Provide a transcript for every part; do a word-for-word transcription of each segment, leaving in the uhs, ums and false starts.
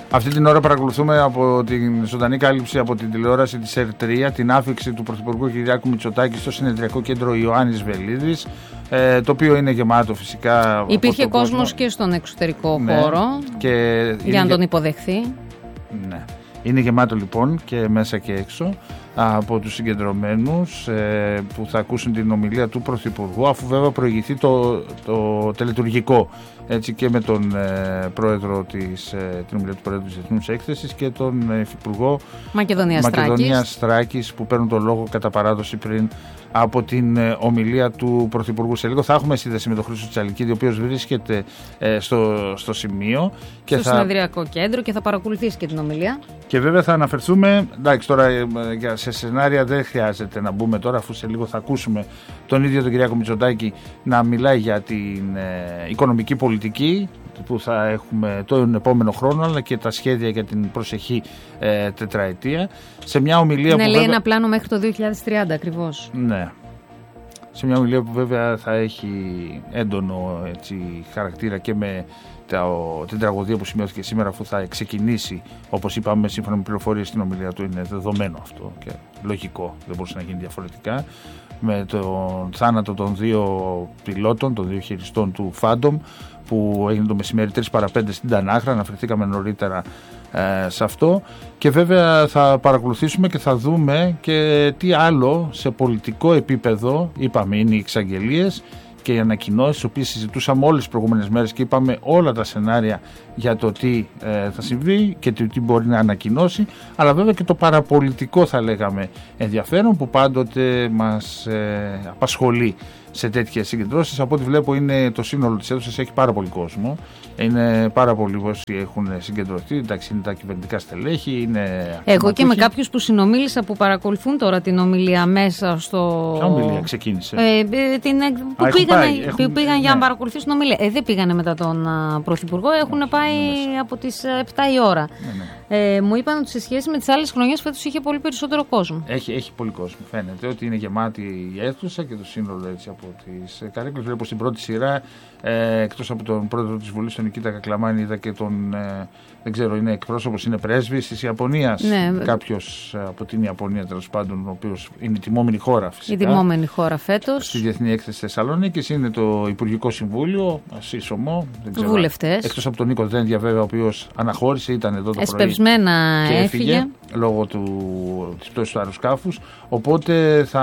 Αυτή την ώρα παρακολουθούμε από την ζωντανή κάλυψη από την τηλεόραση της ΕΡΤ τρία την άφιξη του Πρωθυπουργού Κυριάκου Μητσοτάκη στο συνεδριακό κέντρο Ιωάννης Βελίδης, ε, το οποίο είναι γεμάτο φυσικά. Υπήρχε κόσμος κόσμο και στον εξωτερικό ναι, χώρο και για να τον υποδεχθεί. Ναι. Είναι γεμάτο λοιπόν και μέσα και έξω από τους συγκεντρωμένους ε, που θα ακούσουν την ομιλία του Πρωθυπουργού, αφού βέβαια προηγηθεί το, το τελετουργικό, έτσι, και με τον ε, πρόεδρο της, ε, την ομιλία του Πρόεδρου της Διεθνούς Έκθεσης και τον ε, Υφυπουργό Μακεδονίας, Μακεδονίας Θράκης, που παίρνουν τον λόγο κατά παράδοση πριν από την ε, ομιλία του Πρωθυπουργού. Σε λίγο θα έχουμε σύνδεση με τον Χρήστο Τσαλικίδη, ο οποίος βρίσκεται ε, στο, στο σημείο και στο θα... συνεδριακό κέντρο και θα παρακολουθήσει και την ομιλία. Και βέβαια θα αναφερθούμε, εντάξει, τώρα σε σενάρια δεν χρειάζεται να μπούμε τώρα, αφού σε λίγο θα ακούσουμε τον ίδιο τον Κυριάκο Μητσοτάκη να μιλάει για την ε, οικονομική πολιτική που θα έχουμε τον επόμενο χρόνο, αλλά και τα σχέδια για την προσεχή ε, τετραετία. Σε μια ομιλία ναι, που λέει βέβαια... ένα πλάνο μέχρι το δύο χιλιάδες τριάντα ακριβώς. Ναι. Σε μια ομιλία που βέβαια θα έχει έντονο, έτσι, χαρακτήρα και με την τραγωδία που σημειώθηκε σήμερα, αφού θα ξεκινήσει, όπως είπαμε, σύμφωνα με πληροφορίες στην ομιλία του, είναι δεδομένο αυτό και λογικό, δεν μπορούσε να γίνει διαφορετικά, με τον θάνατο των δύο πιλότων, των δύο χειριστών του Phantom, που έγινε το μεσημέρι τρεις παρά πέντε στην Τανάχρα. Αναφερθήκαμε νωρίτερα ε, σε αυτό, και βέβαια θα παρακολουθήσουμε και θα δούμε και τι άλλο σε πολιτικό επίπεδο. Είπαμε, είναι οι εξαγγελίες και οι ανακοινώσεις, τις οποίες συζητούσαμε όλες τις προηγούμενες μέρες και είπαμε όλα τα σενάρια για το τι ε, θα συμβεί και τι, τι μπορεί να ανακοινώσει, αλλά βέβαια και το παραπολιτικό, θα λέγαμε, ενδιαφέρον, που πάντοτε μας ε, απασχολεί σε τέτοιες συγκεντρώσεις. Από ό,τι βλέπω είναι το σύνολο της αίθουσας, έχει πάρα πολύ κόσμο. Είναι πάρα πολλοί όσοι έχουν συγκεντρωθεί. Εντάξει, είναι τα κυβερνητικά στελέχη. Είναι εγώ και με κάποιους που συνομίλησα που παρακολουθούν τώρα την ομιλία μέσα στο. Ποια ομιλία ξεκίνησε? Ε, την... Που Α, πήγαν, πάει, έχουν... πήγαν ναι. για να παρακολουθήσουν την ομιλία. Ε, δεν πήγανε μετά τον α, Πρωθυπουργό, έχουν ναι, πάει ναι, από τις επτά η ώρα. Ναι, ναι. Ε, μου είπαν ότι σε σχέση με τις άλλες χρονιές φέτος είχε πολύ περισσότερο κόσμο. Έχει, έχει πολύ κόσμο. Φαίνεται ότι είναι γεμάτη η αίθουσα και το σύνολο, έτσι, από τις καρέκλες. Βλέπω στην πρώτη σειρά, ε, εκτός από τον πρόεδρο της Βουλής, τον Νικήτα Κακλαμάνη, είδα και τον, ε, δεν ξέρω, είναι εκπρόσωπος, είναι πρέσβης της Ιαπωνίας. Ναι, κάποιος από την Ιαπωνία, τέλος πάντων, ο οποίος είναι η τιμόμενη χώρα φυσικά. Η τιμόμενη χώρα φέτος. Στη Διεθνή Έκθεση Θεσσαλονίκης είναι το Υπουργικό Συμβούλιο, σύσσωμο. Βουλευτές. Εκτός από τον Νίκο Δένδια, βέβαια, ο οποίος αναχώρησε, ήταν εδώ το Εσπευσμένα πρωί και έφυγε. έφυγε λόγω του, της πτώσης του αεροσκάφους. Οπότε θα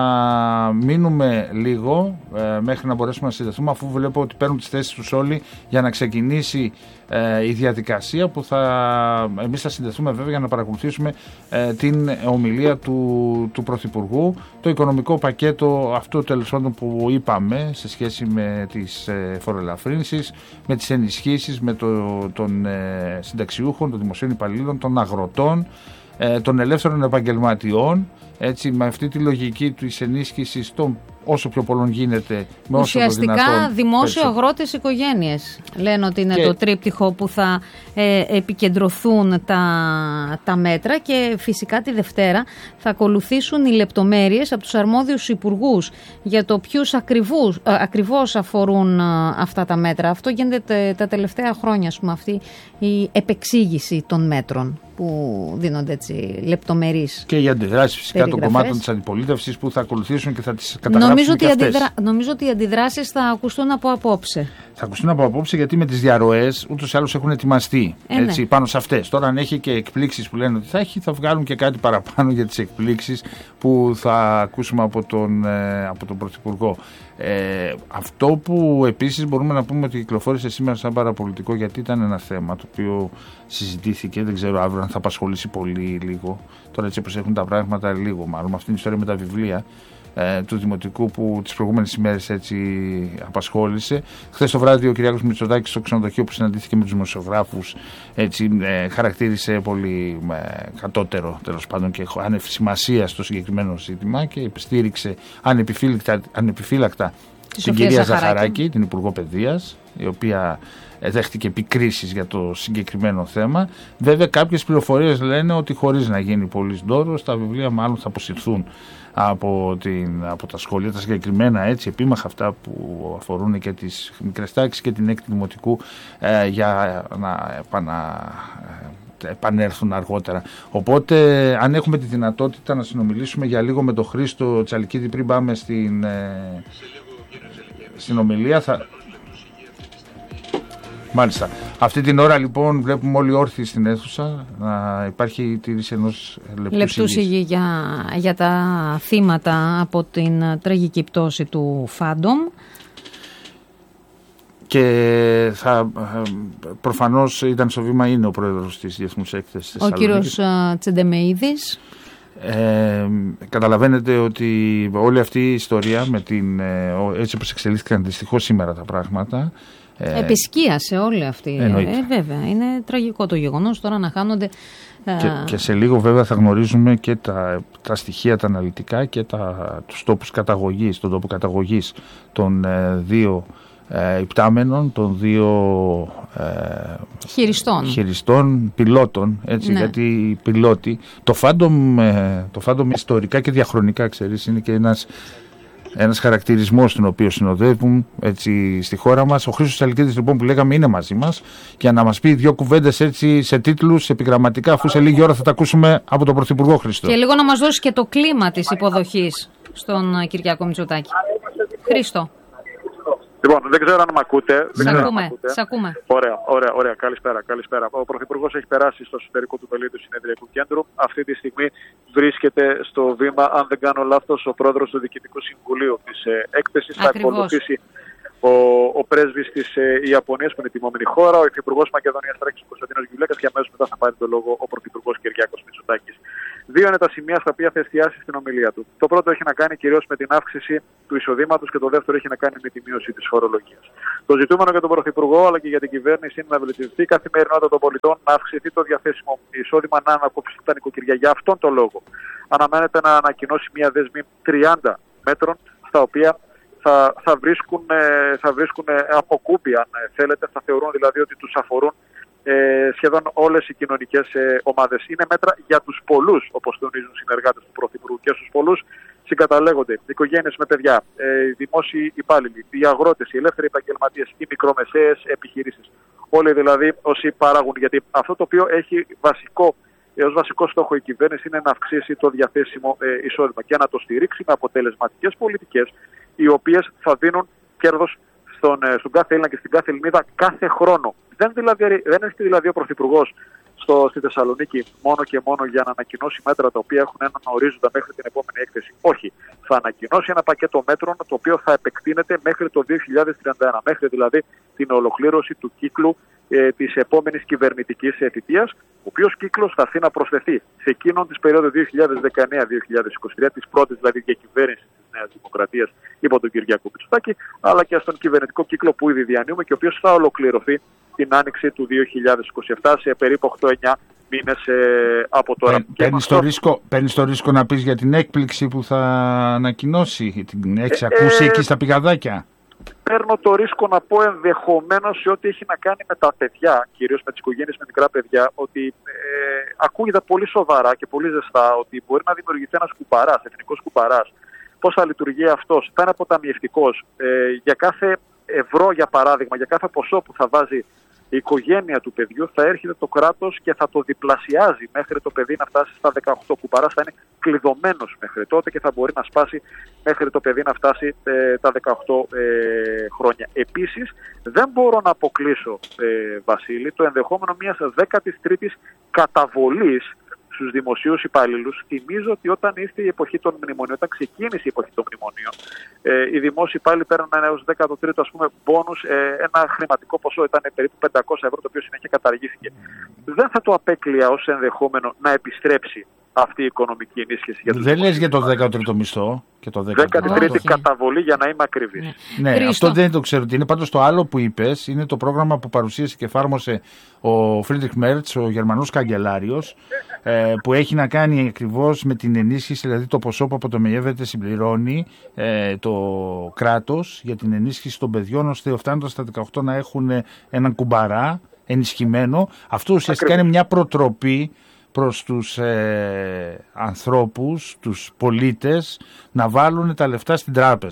μείνουμε λίγο ε, μέχρι να μπορέσουμε να συνδεθούμε, αφού βλέπω ότι παίρνουν τις θέσεις τους όλοι για να ξεκινήσει ε, η διαδικασία, που θα, εμείς θα συνδεθούμε βέβαια για να παρακολουθήσουμε ε, την ομιλία του, του Πρωθυπουργού, το οικονομικό πακέτο αυτό, τέλος πάντων, που είπαμε σε σχέση με τις ε, φοροελαφρύνσεις, με τις ενισχύσεις, με το, των ε, συνταξιούχων, των δημοσίων υπαλλήλων, των αγροτών, ε, των ελεύθερων επαγγελματιών, έτσι, με αυτή τη λογική της ενίσχυσης των όσο πιο πολλών γίνεται, με όσο ουσιαστικά το δυνατόν δημόσιο, αγρότες, οικογένειες. Λένε ότι είναι και... το τρίπτυχο που θα ε, επικεντρωθούν τα, τα μέτρα, και φυσικά τη Δευτέρα θα ακολουθήσουν οι λεπτομέρειες από τους αρμόδιους υπουργούς για το ποιους ακριβούς, ακριβώς αφορούν αυτά τα μέτρα. Αυτό γίνεται τα τελευταία χρόνια, ας πούμε, αυτή η επεξήγηση των μέτρων που δίνονται έτσι λεπτομερείς. Και οι αντιδράσεις φυσικά των κομμάτων της αντιπολίτευσης που θα ακολουθήσουν και θα τις καταγράψουν. Νομίζω ότι, και αυτές. αντιδρα... Νομίζω ότι οι αντιδράσεις θα ακουστούν από απόψε. Θα ακουστούν από απόψε, γιατί με τις διαρροές ούτως ή άλλως έχουν ετοιμαστεί ε, έτσι, ναι. πάνω σε αυτές. Τώρα, αν έχει και εκπλήξεις που λένε ότι θα έχει, θα βγάλουν και κάτι παραπάνω για τις εκπλήξεις που θα ακούσουμε από τον, ε, από τον Πρωθυπουργό. Ε, αυτό που επίσης μπορούμε να πούμε ότι κυκλοφόρησε σήμερα σαν παραπολιτικό, γιατί ήταν ένα θέμα το οποίο συζητήθηκε, δεν ξέρω αύριο αν θα απασχολήσει πολύ λίγο. Τώρα, έτσι όπως έχουν τα πράγματα, λίγο μάλλον, με αυτήν την ιστορία με τα βιβλία ε, του Δημοτικού που τις προηγούμενες ημέρες έτσι απασχόλησε. Χθες το βράδυ ο Κυριάκος Μητσοτάκης στο ξενοδοχείο που συναντήθηκε με τους δημοσιογράφους, έτσι ε, χαρακτήρισε πολύ ε, κατώτερο, τέλος πάντων, και άνευ σημασία στο συγκεκριμένο ζήτημα, και στήριξε ανεπιφύλακτα, ανεπιφύλακτα την κυρία Ζαχαράκη, Ζαχαράκη, την Υπουργό Παιδείας, η οποία δέχτηκε επικρίσεις για το συγκεκριμένο θέμα. Βέβαια, κάποιες πληροφορίες λένε ότι χωρίς να γίνει πολύς ντόρος, τα βιβλία μάλλον θα αποσυρθούν από, την, από τα σχολεία, τα συγκεκριμένα, έτσι, επίμαχα, αυτά που αφορούν και τις μικρές τάξεις και την έκτη δημοτικού, ε, για να επανα, επανέλθουν αργότερα. Οπότε, αν έχουμε τη δυνατότητα να συνομιλήσουμε για λίγο με τον Χρήστο Τσαλικίδη πριν πάμε στην, ε, στην ομιλία, θα... Μάλιστα. Αυτή την ώρα λοιπόν βλέπουμε όλοι όρθιοι στην αίθουσα να υπάρχει τήρηση ενός λεπτού σιγή για, για τα θύματα από την τραγική πτώση του Phantom. Και θα, προφανώς ήταν στο βήμα, είναι ο πρόεδρος της Διεθνούς Έκθεσης της ο κύριος Τσεντεμεΐδης. Ε, καταλαβαίνετε ότι όλη αυτή η ιστορία με την, έτσι όπως εξελίχθηκαν δυστυχώς σήμερα τα πράγματα, επισκίασε όλη αυτή. Ε, βέβαια, είναι τραγικό το γεγονός τώρα να χάνονται. Και, και σε λίγο βέβαια θα γνωρίζουμε και τα, τα στοιχεία τα αναλυτικά και τα, τους τόπους καταγωγής, τον τόπο καταγωγής των ε, δύο ε, υπτάμενων, των δύο ε, χειριστών. χειριστών, πιλότων, έτσι, ναι. Γιατί οι πιλότοι, το Phantom, ε, το Phantom ιστορικά και διαχρονικά, ξέρεις, είναι και ένας Ένας χαρακτηρισμός τον οποίο συνοδεύουν έτσι, στη χώρα μας. Ο Χρήστος Τσαλικίδης λοιπόν που λέγαμε είναι μαζί μας για να μας πει δύο κουβέντες έτσι σε τίτλους, επιγραμματικά, αφού σε λίγη ώρα θα τα ακούσουμε από τον Πρωθυπουργό Χρήστο. Και λίγο να μας δώσει και το κλίμα της υποδοχής στον Κυριάκο Μητσοτάκη. Χρήστο. Λοιπόν, δεν ξέρω αν με ακούτε. Σ' ακούμε. Σ' ακούμε. Ωραία, ωραία, ωραία. Καλησπέρα, καλησπέρα. Ο Πρωθυπουργός έχει περάσει στο εσωτερικό του δελείου του Συνεδριακού Κέντρου. Αυτή τη στιγμή βρίσκεται στο βήμα, αν δεν κάνω λάθος, ο πρόεδρος του Διοικητικού Συμβουλίου της ε, έκθεσης. Θα ακολουθήσει ο, ο πρέσβης της ε, Ιαπωνίας, που είναι η τιμόμενη χώρα, ο υφυπουργός Μακεδονίας Θράκης Κωνσταντίνος Γιουλέκας και αμέσως μετά θα πάρει το λόγο ο Πρωθυπουργός Κυριάκος Μητσοτάκης. Δύο είναι τα σημεία στα οποία θα εστιάσει στην ομιλία του. Το πρώτο έχει να κάνει κυρίως με την αύξηση του εισοδήματος και το δεύτερο έχει να κάνει με τη μείωση της φορολογίας. Το ζητούμενο για τον Πρωθυπουργό αλλά και για την κυβέρνηση είναι να βελτιωθεί η καθημερινότητα των πολιτών, να αυξηθεί το διαθέσιμο εισόδημα, να ανακόψει τα νοικοκυριά. Για αυτόν τον λόγο αναμένεται να ανακοινώσει μια δέσμη τριάντα μέτρων, στα οποία θα, θα βρίσκουν, θα βρίσκουν αποκούμπη, αν θέλετε, θα θεωρούν δηλαδή ότι τους αφορούν Ε, σχεδόν όλες οι κοινωνικές ε, ομάδες. Είναι μέτρα για τους πολλούς, όπως τονίζουν συνεργάτες του Πρωθυπουργού, και στους πολλούς συγκαταλέγονται οι οικογένειες με παιδιά, ε, οι δημόσιοι υπάλληλοι, οι αγρότες, οι ελεύθεροι επαγγελματίες, οι μικρομεσαίες επιχειρήσεις. Όλοι δηλαδή όσοι παράγουν. Γιατί αυτό το οποίο έχει βασικό, ε, ως βασικό στόχο η κυβέρνηση είναι να αυξήσει το διαθέσιμο ε, εισόδημα και να το στηρίξει με αποτελεσματικές πολιτικές, οι οποίες θα δίνουν κέρδος στον, ε, στον κάθε Έλληνα και στην κάθε Ελληνίδα κάθε χρόνο. Δεν, δηλαδή, δεν έρχεται δηλαδή ο Πρωθυπουργός στη Θεσσαλονίκη μόνο και μόνο για να ανακοινώσει μέτρα τα οποία έχουν έναν ορίζοντα μέχρι την επόμενη έκθεση. Όχι. Θα ανακοινώσει ένα πακέτο μέτρων το οποίο θα επεκτείνεται μέχρι το δύο χιλιάδες τριάντα ένα, μέχρι δηλαδή την ολοκλήρωση του κύκλου ε, της επόμενης κυβερνητικής θητείας, ο οποίος κύκλος θα έρθει να προσθεθεί σε εκείνον της περίοδου δύο χιλιάδες δεκαεννέα με δύο χιλιάδες είκοσι τρία, της πρώτης δηλαδή διακυβέρνησης της Νέας Δημοκρατίας υπό τον Κυριάκο Μητσοτάκη, αλλά και στον κυβερνητικό κύκλο που ήδη διανύουμε και ο οποίος θα ολοκληρωθεί την άνοιξη του δύο χιλιάδες είκοσι επτά σε περίπου οκτώ εννιά μήνες ε, από τώρα. Ε, Παίρνεις το, ρίσκο, το ρίσκο να πεις για την έκπληξη που θα ανακοινώσει, την έχεις ε, ακούσει ε, εκεί στα πηγαδάκια? Παίρνω το ρίσκο να πω ενδεχομένως σε ό,τι έχει να κάνει με τα παιδιά, κυρίως με τις οικογένειες με μικρά παιδιά, ότι ε, ακούγεται πολύ σοβαρά και πολύ ζεστά ότι μπορεί να δημιουργηθεί ένας κουμπαράς, εθνικός κουμπαράς. Πώς θα λειτουργεί αυτός? Θα είναι αποταμιευτικός. Ε, για κάθε ευρώ, για παράδειγμα, για κάθε ποσό που θα βάζει η οικογένεια του παιδιού, θα έρχεται το κράτος και θα το διπλασιάζει μέχρι το παιδί να φτάσει στα δεκαοκτώ. Κουμπαράς θα είναι κλειδωμένος μέχρι τότε και θα μπορεί να σπάσει μέχρι το παιδί να φτάσει ε, τα δεκαοκτώ ε, χρόνια. Επίσης, δεν μπορώ να αποκλείσω, ε, Βασίλη, το ενδεχόμενο μιας δέκατης τρίτης καταβολής στους δημοσίους υπαλλήλους. Θυμίζω ότι όταν ήρθε η εποχή των μνημονίων, όταν ξεκίνησε η εποχή των μνημονίων, ε, οι δημόσιοι υπάλληλοι παίρνουν έως δέκατο τρίτο ας πούμε μπόνους, ε, ένα χρηματικό ποσό, ήταν περίπου πεντακόσια ευρώ, το οποίο συνέχεια καταργήθηκε. Δεν θα το απέκλεια ως ενδεχόμενο να επιστρέψει αυτή η οικονομική ενίσχυση. Για δεν λες για το δέκατο τρίτο μισθό και το δέκατη τρίτη καταβολή, για να είμαι ακριβής. Ναι, ναι, αυτό δεν το ξέρω τι είναι. Πάντως το άλλο που είπες είναι το πρόγραμμα που παρουσίασε και εφάρμοσε ο Φρίντριχ Μέρτς, ο Γερμανός καγκελάριος, ε, που έχει να κάνει ακριβώς με την ενίσχυση, δηλαδή το ποσό που αποτομιεύεται συμπληρώνει ε, το κράτος για την ενίσχυση των παιδιών, ώστε φτάνοντας στα δεκαοκτώ να έχουν έναν κουμπαρά ενισχυμένο. Αυτό ουσιαστικά ακριβώς είναι μια προτροπή προς τους ε, ανθρώπους, τους πολίτες, να βάλουν τα λεφτά στην τράπεζα.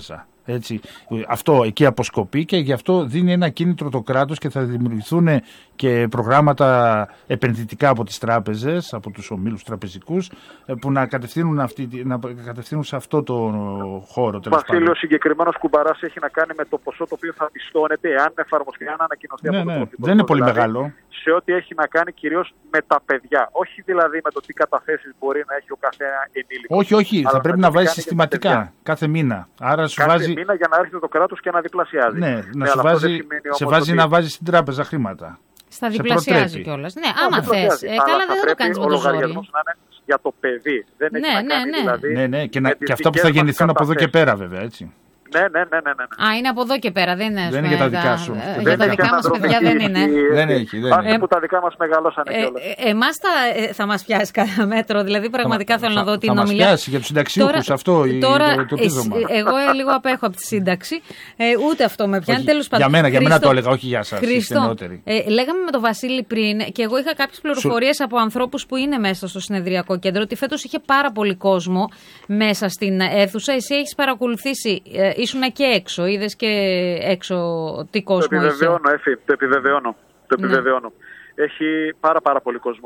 Έτσι. Αυτό εκεί αποσκοπεί και γι' αυτό δίνει ένα κίνητρο το κράτος και θα δημιουργηθούν και προγράμματα επενδυτικά από τις τράπεζες, από τους ομίλους τραπεζικούς, που να κατευθύνουν, αυτή, να κατευθύνουν σε αυτό το χώρο. Ο Βασίλειος συγκεκριμένος κουμπαράς έχει να κάνει με το ποσό το οποίο θα πιστώνεται εάν εφαρμοστεί, αν ανακοινωθεί ναι, από ναι, το Πρωθυπουργό. δεν είναι πολύ δηλαδή, μεγάλο. Σε ό,τι έχει να κάνει κυρίως με τα παιδιά. Όχι δηλαδή με το τι καταθέσεις μπορεί να έχει ο κάθε ενήλικος. Όχι, όχι, θα πρέπει να βάζει συστηματικά κάθε μήνα. Άρα σου κάθε βάζει... μήνα για να έρχεται το κράτος και να διπλασιάζει. Ναι, ναι να σου βάζει, σε βάζει ότι... να βάζει στην τράπεζα χρήματα. Στα διπλασιάζει κιόλας. Ναι, άμα θες. Ε, καλά, δεν θα το κάνεις με το ζόρι. Να είναι για το παιδί. Δεν έχει ναι, να ναι, κάνει ναι. δηλαδή. Ναι, ναι, και, να, και αυτά που θα γεννηθούν από εδώ και πέρα, βέβαια, έτσι. Ναι, ναι, ναι, ναι, ναι. Α, είναι από εδώ και πέρα, δεν είναι. Δεν είναι για τα δικά σου. Ε, για τα δικά μας παιδιά δεν είναι. Δεν έχει. Άσε που τα δικά μας μεγαλώσανε κιόλας. Εμάς θα μας πιάσει κανένα μέτρο, δηλαδή πραγματικά θέλω να δω την ομιλία. Θα μας πιάσει για τους συνταξιούχους αυτό το επίδομα. Εγώ λίγο απέχω από τη σύνταξη, ούτε αυτό με πιάνει. Τέλος πάντων. Για μένα, για μένα το έλεγα, όχι για εσάς. Χριστό, λέγαμε με τον Βασίλη πριν και εγώ είχα κάποιες πληροφορίες από ανθρώπους που είναι μέσα στο συνεδριακό κέντρο ότι φέτος είχε πάρα πολύ κόσμο μέσα στην αίθουσα. Εσύ έχεις παρακολουθήσει. Ήσουν και έξω, είδες και έξω τι κόσμο το επιβεβαιώνω, είχε. Εφη, το επιβεβαιώνω, το επιβεβαιώνω. Ναι. Έχει πάρα πάρα πολύ κόσμο.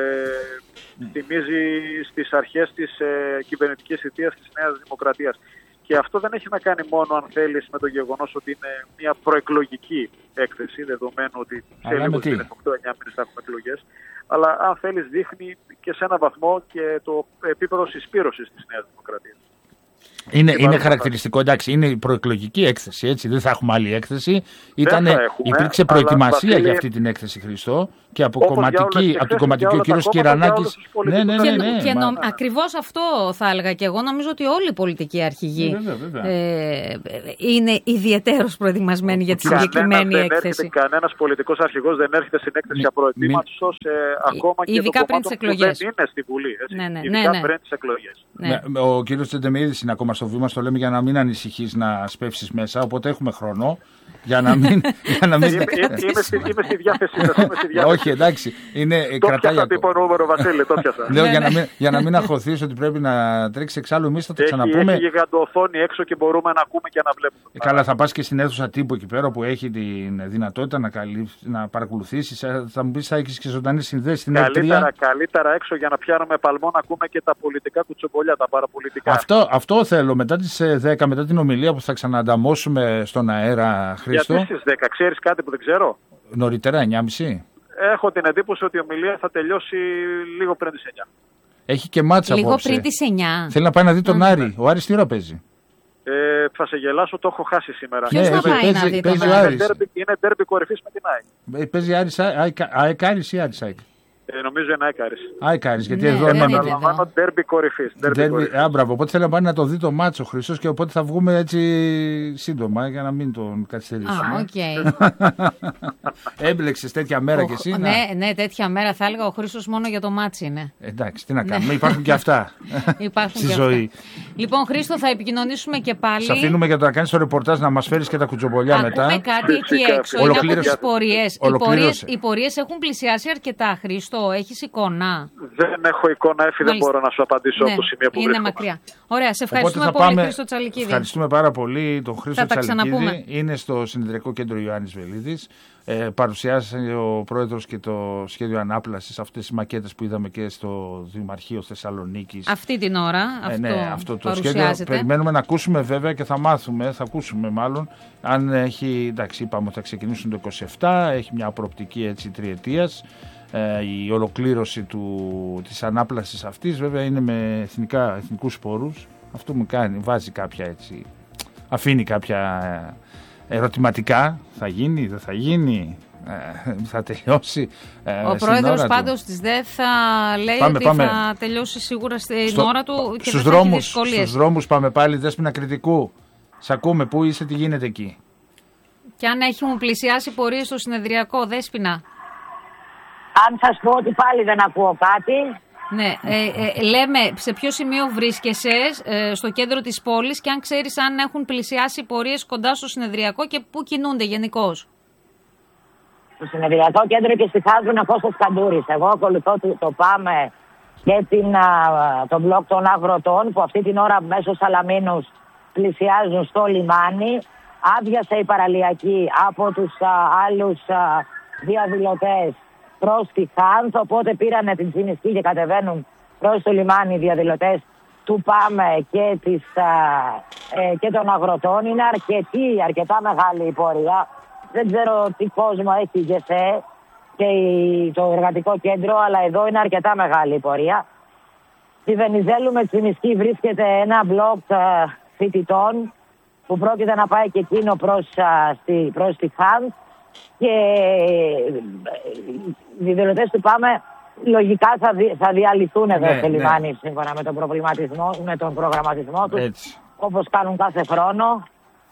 Ε, θυμίζει στις αρχές της ε, κυβερνητικής θητείας της Νέας Δημοκρατίας. Και αυτό δεν έχει να κάνει μόνο, αν θέλεις, με το γεγονός ότι είναι μια προεκλογική έκθεση, δεδομένου ότι σε λίγο στις οκτώ εννιά μήνες θα έχουμε εκλογές. Αλλά αν θέλεις δείχνει και σε έναν βαθμό και το επίπεδο συσπήρωσης της Νέας Δημοκρατίας. Είναι, είναι χαρακτηριστικό, εντάξει, είναι η προεκλογική έκθεση, έτσι, δεν θα έχουμε άλλη έκθεση. Ήτανε, έχουμε, υπήρξε προετοιμασία Βασίλη... για αυτή την έκθεση, Χριστό, και από, κομματική, από την κομματική ο κύριος Κυρανάκης. Ναι, ναι, ναι, ναι, ναι, και νο, ναι. Ακριβώς αυτό θα έλεγα και εγώ. Νομίζω ότι όλοι οι πολιτικοί αρχηγοί ναι, βέβαια, βέβαια. Ε, είναι ιδιαιτέρως προετοιμασμένοι για τη συγκεκριμένη έκθεση. Κανένας πολιτικός αρχηγός δεν έρχεται στην έκθεση απροετοίμαστος, ακόμα και ειδικά πριν τις εκλογές. Δεν είναι στη Βουλή. Ειδικά πριν τις εκλογές. Ο κύριος Τσεντεμίδης είναι ακόμα στο βήμα, στο λέμε για να μην ανησυχείς να σπεύσεις μέσα, οπότε έχουμε χρόνο. Για να μην. Για να μην... είμαι, είμαι, στη, είμαι στη διάθεσή σας. Όχι, εντάξει. Είναι, το πιάσα τύπο νούμερο, Βασίλη, το πιάσα. Λέω για να μην, για να μην αχωθείς ότι πρέπει να τρέξεις εξάλλου. Εμείς θα το ξαναπούμε. Έχει γιγαντοοθόνη έξω και μπορούμε να ακούμε και να βλέπουμε. Ε, καλά, θα πας και στην αίθουσα τύπου εκεί πέρα που έχει τη δυνατότητα να, να παρακολουθήσεις. Θα μου πεις θα έχεις και ζωντανές συνδέσεις στην καλύτερα, καλύτερα έξω για να πιάνουμε παλμό να ακούμε και τα πολιτικά κουτσομπολιά, τα παραπολιτικά. Αυτό, αυτό θέλω μετά τις δέκα, μετά την ομιλία που θα ξανανταμώσουμε στον αέρα. Γιατί στις δέκα, ξέρεις κάτι που δεν ξέρω? Νωρίτερα, εννιά και μισή. Έχω την εντύπωση ότι η ομιλία θα τελειώσει λίγο πριν τις εννιά. Έχει και μάτσα λίγο απόψε. Λίγο πριν τις εννιά. Θέλει να πάει να δει τον mm. Άρη. Ο Άρης τι ώρα παίζει? Ε, θα σε γελάσω, το έχω χάσει σήμερα. Ποιος θα πάει παίζει, να δει παίζει τον Άρη? Είναι ντέρμπι κορυφής με την ΑΕΚ. Παίζει ΑΕΚ Άρης ή Άρης ΑΕΚ? Ε, νομίζω είναι Άικαρης. Άικαρης, γιατί ναι, εδώ είναι. Αναλαμβάνω ντέρμπι κορυφής. Α, μπράβο. Οπότε θέλει να πάει να το δει το μάτσο ο Χρήστος και οπότε θα βγούμε έτσι σύντομα για να μην τον καθυστερήσουμε. Α, οκ. Okay. Έμπλεξες τέτοια μέρα ο, κι εσύ. Ναι, να... ναι, τέτοια μέρα θα έλεγα ο Χρήστος μόνο για το μάτσι είναι. Εντάξει, τι να κάνουμε. Υπάρχουν και αυτά. Υπάρχουν στη και ζωή. Αυτά. Λοιπόν, Χρήστο, θα επικοινωνήσουμε και πάλι. Σε αφήνουμε για το να κάνεις το ρεπορτάζ να μας φέρεις και τα κουτσομπολιά μετά. Ακούμε κάτι εκεί έξω. Είναι από τις πορείες. Οι πορείες έχουν πλησιάσει αρκετά, Χρήστο. Έχεις εικόνα? Δεν έχω εικόνα, Εφη, δεν μπορώ να σου απαντήσω από το σημείο που βρίσκομαι. Είναι μακριά. Ωραία, σε ευχαριστούμε πολύ, πάμε... Χρήστο Τσαλικίδη. Ευχαριστούμε πάρα πολύ τον Χρήστο Τσαλικίδη. Είναι στο Συνεδριακό Κέντρο Ιωάννης Βελίδης. Ε, παρουσιάσε ο πρόεδρος και το σχέδιο ανάπλασης, αυτές τις μακέτες που είδαμε και στο Δημαρχείο Θεσσαλονίκης. Αυτή την ώρα, αυτό, ε, ναι, αυτό το σχέδιο. Περιμένουμε να ακούσουμε βέβαια και θα μάθουμε, θα ακούσουμε μάλλον, αν έχει, εντάξει, είπαμε ότι θα ξεκινήσουν το είκοσι επτά, έχει μια προοπτική έτσι τριετίας. Ε, η ολοκλήρωση του, της ανάπλασης αυτής βέβαια είναι με εθνικά, εθνικούς πόρους. Αυτό μου κάνει, βάζει κάποια έτσι, αφήνει κάποια ερωτηματικά. Θα γίνει, δεν θα γίνει, ε, θα τελειώσει. Ε, Ο πρόεδρος πάντως της ΔΕΘ θα λέει πάμε, ότι πάμε. θα τελειώσει σίγουρα στην Στο, ώρα του και στους δεν δρόμους, θα έχει δυσκολίες. Στους δρόμους πάμε πάλι, Δέσποινα Κρητικού. Σ' ακούμε, πού είσαι, τι γίνεται εκεί? Και αν έχουν πλησιάσει πορείες στο συνεδριακό, Δέσποινα. Αν σας πω ότι πάλι δεν ακούω κάτι. Ναι, ε, ε, λέμε σε ποιο σημείο βρίσκεσαι ε, στο κέντρο της πόλης και αν ξέρεις αν έχουν πλησιάσει πορείες κοντά στο συνεδριακό και πού κινούνται γενικώς. Στο συνεδριακό κέντρο επιστυχάζουν από στο Σκαντούρης. Εγώ ακολουθώ το, το ΠΑΜΕ και την, α, τον μπλοκ των αγροτών που αυτή την ώρα μέσω Σαλαμίνους πλησιάζουν στο λιμάνι. Άδειασε η παραλιακή από τους α, άλλους α, διαδηλωτές προς τη Χάνθ, οπότε πήρανε την Τσιμισκή και κατεβαίνουν προς το λιμάνι οι διαδηλωτές του ΠΑΜΕ και, της, α, ε, και των αγροτών. Είναι αρκετή, αρκετά μεγάλη η πορεία. Δεν ξέρω τι κόσμο έχει η ΓΕΣΕ και η, το εργατικό κέντρο, αλλά εδώ είναι αρκετά μεγάλη η πορεία. Στη Βενιζέλου με Τσιμισκή βρίσκεται ένα μπλοκ α, φοιτητών που πρόκειται να πάει και εκείνο προς, α, στη, προς τη Χάνθ, και οι διαδηλωτές του ΠΑΜΕ λογικά θα, δι, θα διαλυθούν εδώ ναι, στο λιμάνι, ναι. σύμφωνα με τον, προβληματισμό, με τον προγραμματισμό τους, Έτσι. όπως κάνουν κάθε χρόνο.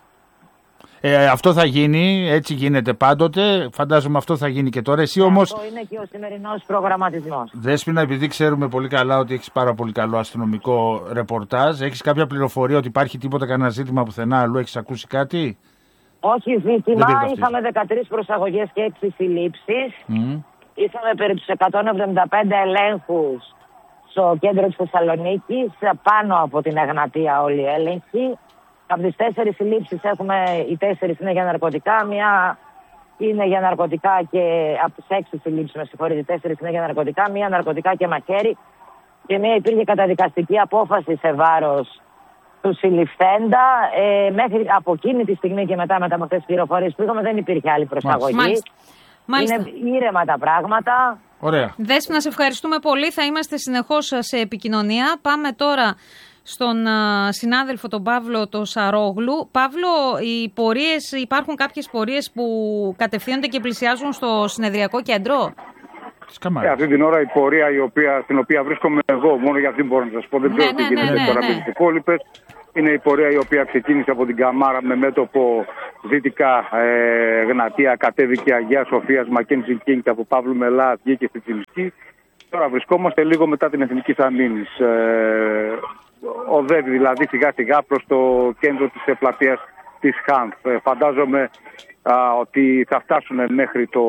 Ε, αυτό θα γίνει, έτσι γίνεται πάντοτε. Φαντάζομαι αυτό θα γίνει και τώρα. Εσύ όμως, αυτό είναι και ο σημερινός προγραμματισμός. Δέσποινα, επειδή ξέρουμε πολύ καλά ότι έχεις πάρα πολύ καλό αστυνομικό ρεπορτάζ, έχεις κάποια πληροφορία ότι υπάρχει τίποτα, κανένα ζήτημα πουθενά αλλού, έχεις ακούσει κάτι? Όχι ζήτημα, είχαμε δεκατρείς προσαγωγές και έξι συλλήψεις. Mm. Είχαμε περί τους εκατόν εβδομήντα πέντε ελέγχους στο κέντρο της Θεσσαλονίκης, πάνω από την Εγνατία όλοι οι έλεγχοι. Από τις τέσσερις συλλήψεις έχουμε, οι τέσσερις είναι για ναρκωτικά, μία είναι για ναρκωτικά και από τις έξι συλλήψεις, με συγχωρείτε, οι τέσσερις είναι για ναρκωτικά, μία ναρκωτικά και μαχαίρι και μία υπήρχε καταδικαστική απόφαση σε βάρος του συλληφθέντα. Ε, μέχρι από εκείνη τη στιγμή και μετά, μετά από αυτές τις πληροφορίες που είχαμε, δεν υπήρχε άλλη προσαγωγή. Μάλιστα. Μάλιστα. Είναι ήρεμα τα πράγματα. Ωραία. Δέσποινα, σε ευχαριστούμε πολύ. Θα είμαστε συνεχώς σε επικοινωνία. Πάμε τώρα στον α, συνάδελφο τον Παύλο το Σαρόγλου. Παύλο, οι πορείες, υπάρχουν κάποιες πορείες που κατευθύνονται και πλησιάζουν στο συνεδριακό κέντρο? Ε, αυτή την ώρα η πορεία η οποία, στην οποία βρίσκομαι εγώ, μόνο για αυτήν μπορώ να σας πω, δεν ξέρω τι γίνεται τώρα με τις υπόλοιπες. Είναι η πορεία η οποία ξεκίνησε από την Καμάρα με μέτωπο δυτικά ε, Γνατία, κατέβηκε Αγία Σοφίας, Μακένζι Κίνγκ, από Παύλου Μελά βγήκε στη Τσιμισκή. Τώρα βρισκόμαστε λίγο μετά την Εθνική Αμήνης. Ε, οδεύει δηλαδή σιγά σιγά προς το κέντρο της πλατείας της Χάνθ. Ε, φαντάζομαι α, ότι θα φτάσουν μέχρι το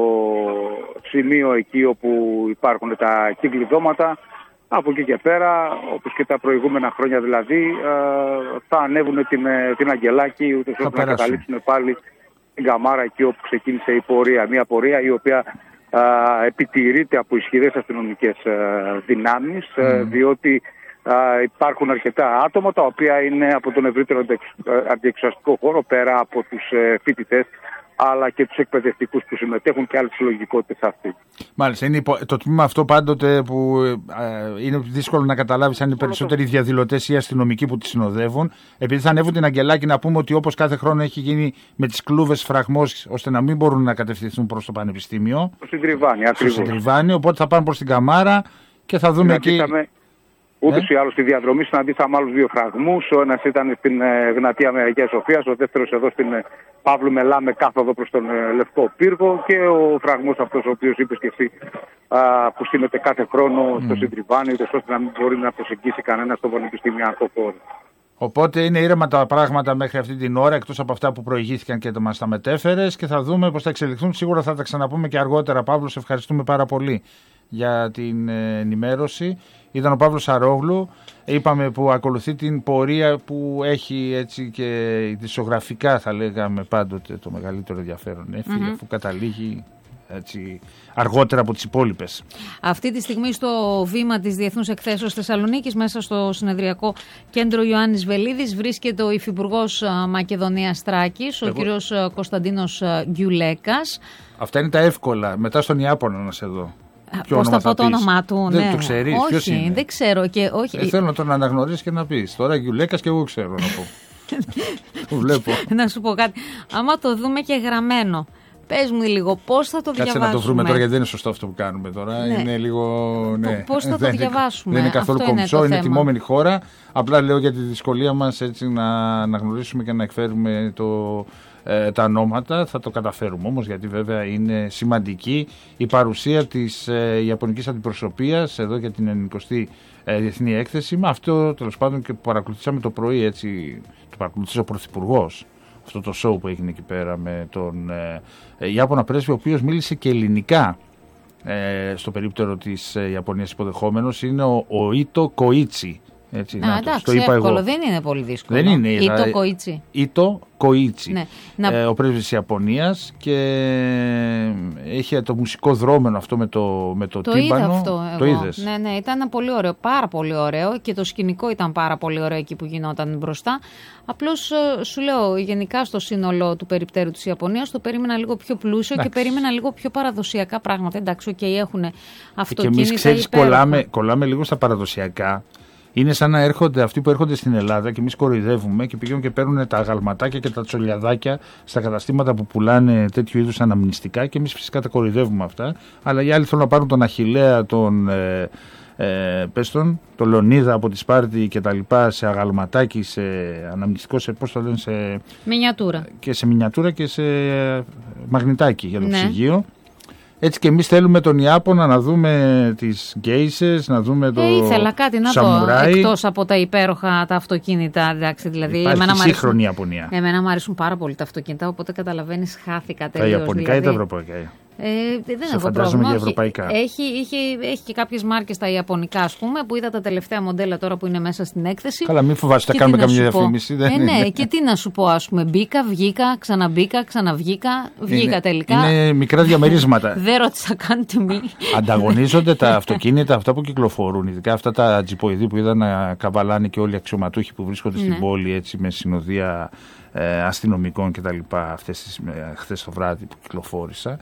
σημείο εκεί όπου υπάρχουν τα κυκλειδώματα. Από εκεί και πέρα, όπως και τα προηγούμενα χρόνια δηλαδή, θα ανέβουν την, την Αγγελάκη, ούτως ώστε να καταλήξουν πάλι την Καμάρα εκεί όπου ξεκίνησε η πορεία. Μια πορεία η οποία α, επιτηρείται από ισχυρές αστυνομικές δυνάμεις, mm. διότι α, υπάρχουν αρκετά άτομα τα οποία είναι από τον ευρύτερο αντιεξουσιαστικό χώρο, πέρα από τους φοιτητές, αλλά και τους εκπαιδευτικούς που συμμετέχουν και άλλες συλλογικότητες αυτή. Μάλιστα. Είναι το τμήμα αυτό πάντοτε που ε, είναι δύσκολο να καταλάβεις αν είναι περισσότεροι διαδηλωτές ή αστυνομικοί που τις συνοδεύουν. Επειδή θα ανέβουν την Αγγελάκη, να πούμε ότι όπως κάθε χρόνο έχει γίνει με τις κλούβες φραγμός, ώστε να μην μπορούν να κατευθυνθούν προς το Πανεπιστήμιο. Στο Συντριβάνι, ακριβώς. Στο Συντριβάνι, οπότε θα πάνε προς την Καμάρα και θα δούμε εκεί. Ούτως ή άλλως στη διαδρομή συναντήσαμε άλλους δύο φραγμούς. Ο ένας ήταν στην ε, Γνατία με Αγία Σοφίας, ο δεύτερος εδώ στην ε, Παύλου Μελά με κάθοδο προς τον ε, Λευκό Πύργο, και ο φραγμός αυτός ο οποίος είπες και εσύ, α, που στείνεται κάθε χρόνο mm. στο Συντριβάνι, ώστε να μην μπορεί να προσεγγίσει κανένα στο πανεπιστημιακό χώρο. Οπότε είναι ήρεμα τα πράγματα μέχρι αυτή την ώρα, εκτός από αυτά που προηγήθηκαν και μας τα μετέφερες, και θα δούμε πώς θα εξελιχθούν. Σίγουρα θα τα ξαναπούμε και αργότερα. Παύλο, σε ευχαριστούμε πάρα πολύ για την ενημέρωση. Ήταν ο Παύλος Σαρόγλου, είπαμε, που ακολουθεί την πορεία που έχει έτσι και ειδησιογραφικά, θα λέγαμε, πάντοτε το μεγαλύτερο ενδιαφέρον, έφυγε, mm-hmm. αφού καταλήγει έτσι αργότερα από τις υπόλοιπες. Αυτή τη στιγμή στο βήμα της Διεθνούς Εκθέσεως Θεσσαλονίκης, μέσα στο συνεδριακό κέντρο Ιωάννης Βελίδης, βρίσκεται ο Υφυπουργός Μακεδονίας Θράκης, ο Εγώ... κύριος Κωνσταντίνος Γκιουλέκας. Αυτά είναι τα εύκολα. Μετά στον Ιάπωνα να σε δω. Πώς θα πω το όνομά του, δεν ναι. το ξέρεις, όχι, ποιος είναι? Δεν ξέρω και όχι. Ε, θέλω να τον αναγνωρίσεις και να πεις. Τώρα Γκιουλέκας και εγώ ξέρω να πω. Το βλέπω. Να σου πω κάτι. Άμα το δούμε και γραμμένο, πες μου λίγο πώς θα το Κάτσε διαβάσουμε. Κάτσε να το βρούμε τώρα, γιατί δεν είναι σωστό αυτό που κάνουμε τώρα. Ναι. Είναι λίγο. Ναι. Πώς θα το διαβάσουμε. Δεν είναι καθόλου αυτό κομψό, είναι, είναι τιμόμενη χώρα. Απλά λέω για τη δυσκολία μας έτσι να αναγνωρίσουμε και να εκφέρουμε το. Ε, τα ονόματα. Θα το καταφέρουμε όμως, γιατί βέβαια είναι σημαντική η παρουσία της ε, Ιαπωνικής αντιπροσωπείας εδώ για την ενενηκοστή ε, Διεθνή Έκθεση. Με αυτό τέλος πάντων και που παρακολουθήσαμε το πρωί, έτσι, το παρακολουθήσε ο Πρωθυπουργός, αυτό το show που έγινε εκεί πέρα με τον ε, Ιάπωνα πρέσβη, ο οποίος μίλησε και ελληνικά ε, στο περίπτερο της ε, Ιαπωνίας υποδεχόμενος. Είναι ο, ο Ίτο Κοίτσι. Έτσι, Α, εντάξει, το είπα εύκολο, εγώ. Δεν είναι πολύ δύσκολο. Δεν είναι. Ήτο Κοίτσι. Ήτο Κοίτσι. Ναι. Ε, ο πρέσβης της Ιαπωνίας και έχει το μουσικό δρόμενο αυτό με το, με το, το τύμπανο. Είδα αυτό εγώ. Το είδες? Ναι, ναι, ήταν πολύ ωραίο, πάρα πολύ ωραίο και το σκηνικό ήταν πάρα πολύ ωραίο εκεί που γινόταν μπροστά. Απλώς σου λέω, γενικά στο σύνολο του περιπτέρου της Ιαπωνίας το περίμενα λίγο πιο πλούσιο. Εντάξει. Και περίμενα λίγο πιο παραδοσιακά πράγματα. Εντάξει, οκ, okay, έχουν αυτοκίνητα. Και εμείς ξέρεις, κολλάμε, κολλάμε λίγο στα παραδοσιακά. Είναι σαν να έρχονται αυτοί που έρχονται στην Ελλάδα και εμείς κοροϊδεύουμε και πηγαίνουν και παίρνουν τα αγαλματάκια και τα τσολιαδάκια στα καταστήματα που πουλάνε τέτοιου είδους αναμνηστικά και εμείς φυσικά τα κοροϊδεύουμε αυτά. Αλλά οι άλλοι θέλουν να πάρουν τον Αχιλλέα, τον, ε, ε, πες τον, τον Λεωνίδα από τη Σπάρτη και τα λοιπά σε αγαλματάκι, σε αναμνηστικό, σε πώς το λένε, σε μινιατούρα. Και σε μινιατούρα και σε μαγνητάκι για το ναι. ψυγείο. Έτσι και εμείς θέλουμε τον Ιάπωνα να δούμε τις γκέισες, να δούμε το ε, ήθελα κάτι να σαμουράι. δω εκτός από τα υπέροχα τα αυτοκίνητα. Εντάξει, δηλαδή, υπάρχει εμένα σύγχρονη Ιαπωνία. Εμένα μου αρέσουν πάρα πολύ τα αυτοκίνητα, οπότε καταλαβαίνεις χάθηκα τελείως. Τα Ιαπωνικά δηλαδή, ή τα Ευρωπαϊκά? Ε, δεν σε έχω φαντάζομαι πρόβλημα. για ευρωπαϊκά. Έχει, έχει, έχει και κάποιες μάρκες τα Ιαπωνικά, ας πούμε, που είδα τα τελευταία μοντέλα τώρα που είναι μέσα στην έκθεση. Καλά, μην φοβάσαι, θα κάνουμε καμία διαφήμιση. Δεν ε, ναι, και τι να σου πω, ας πούμε, μπήκα, βγήκα, ξαναμπήκα, ξαναβγήκα, βγήκα είναι, τελικά. Είναι μικρά διαμερίσματα. Δεν ρώτησα καν τιμή. Ανταγωνίζονται τα αυτοκίνητα αυτά που κυκλοφορούν, ειδικά αυτά τα τζιποειδή που είδα να καβαλάνε και όλοι οι αξιωματούχοι που βρίσκονται ναι. στην πόλη έτσι, με συνοδεία ε, αστυνομικών κτλ. Χθες το βράδυ που κυκλοφόρησα.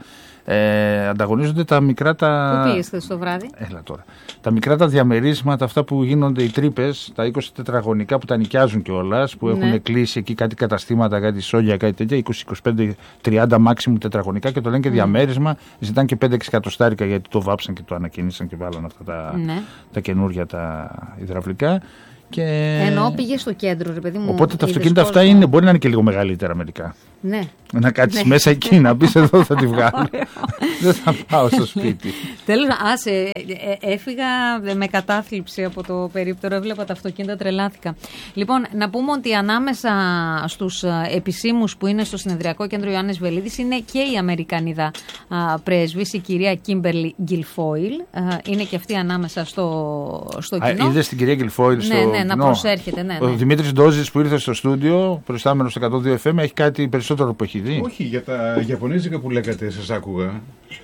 Ε, ανταγωνίζονται τα μικρά τα. Πού πήγες χθες το βράδυ? Έλα τώρα. Τα μικρά τα διαμερίσματα, αυτά που γίνονται οι τρύπες, τα είκοσι τετραγωνικά που τα νοικιάζουν κιόλας, που έχουν ναι. κλείσει εκεί κάτι καταστήματα, κάτι σόλια, κάτι τέτοια, είκοσι, είκοσι πέντε, τριάντα μάξιμου τετραγωνικά και το λένε και mm. διαμέρισμα. Ζητάνε και πέντε έξι εκατοστάρικα γιατί το βάψαν και το ανακαινήσαν και βάλαν αυτά τα, ναι. τα καινούργια τα υδραυλικά. Και... Ενώ πήγε στο κέντρο, ρε παιδί μου. Οπότε τα αυτοκίνητα αυτά είναι, μπορεί να είναι και λίγο μεγαλύτερα μερικά. Ναι. Να κάτσεις ναι. μέσα εκεί, να μπεις εδώ θα τη βγάλω. Δεν θα πάω στο σπίτι. Τέλος, άσε, έφυγα με κατάθλιψη από το περίπτερο, έβλεπα τα αυτοκίνητα, τρελάθηκα. Λοιπόν, να πούμε ότι ανάμεσα στους επισήμους που είναι στο Συνεδριακό Κέντρο Ιωάννης Βελίδης είναι και η Αμερικανίδα πρέσβης, η κυρία Κίμπερλι Γκιλφόιλ. Είναι και αυτή ανάμεσα στο, στο κοινό. Είδες την κυρία Γκιλφόιλ στο ναι, ναι, κοινό? Να προσέρχεται, ναι, ναι. Ο Δημήτρης Ντόζης που ήρθε στο στούντιο, προϊστάμενος εκατό δύο εφ εμ, έχει κάτι περισσότερο που έχει δει? Όχι, για τα Ιαπωνέζικα που λέγατε, σας άκουγα.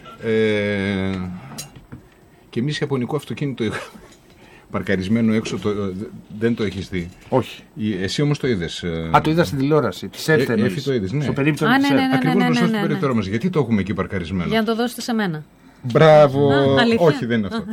Ε, και εμείς Ιαπωνικό αυτοκίνητο είχαμε παρκαρισμένο έξω, το, δεν το έχεις δει? Όχι. Εσύ όμως το είδες? Α, το είδα στην τηλεόραση. Τη ΕΡΤ. Έφη το είδες, ναι. Στο περίπτωμα της ΕΡΤ. Ακριβώς μπροστά ναι, ναι, στο ναι, περιθώριο μας. Γιατί το έχουμε εκεί παρκαρισμένο? Για να το δώσετε σε μένα. Μπράβο. Α, όχι, δεν είναι αυτό.